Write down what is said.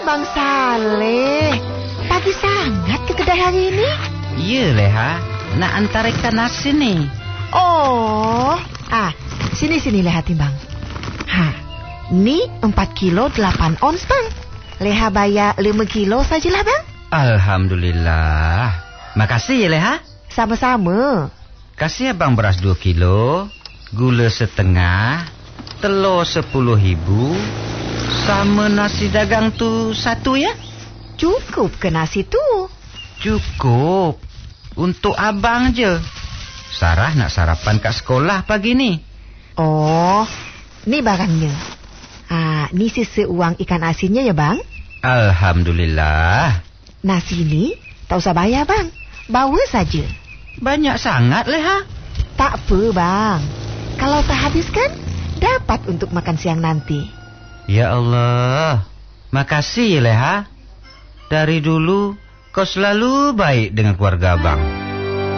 Bang Saleh, pagi sangat ke kedai hari ini? Ya, Leha. Nak antar ikan asin ni. Oh, sini Leha timbang. Ni 4 kilo 8 ons, Bang. Leha bayar 5 kilo sajalah, Bang. Alhamdulillah. Makasih ya, Leha. Sama-sama. Kasih abang beras 2 kilo, gula setengah, telur 10.000, sama nasi dagang tu 1 ya. Cukup ke nasi tu? Cukup. Untuk abang je. Sarah nak sarapan kat sekolah pagi ni. Oh, ni barangnya. Ni sisa uang ikan asinnya ya, Bang. Alhamdulillah. Nasi ni tak usah bayar, Bang. Bawa saja. Banyak sangat, Leha. Tak apa, Bang. Kalau tak habiskan, dapat untuk makan siang nanti. Ya Allah. Makasih, Leha. Dari dulu kau selalu baik dengan keluarga abang.